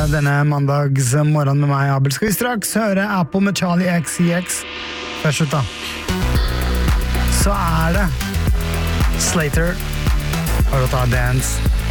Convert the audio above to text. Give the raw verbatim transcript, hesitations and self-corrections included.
denne mandagsmorgen med meg, Abel. Skal vi straks høre Apple med Charlie X C X. Først ut da. Så er det Slater. Og da tar Dance.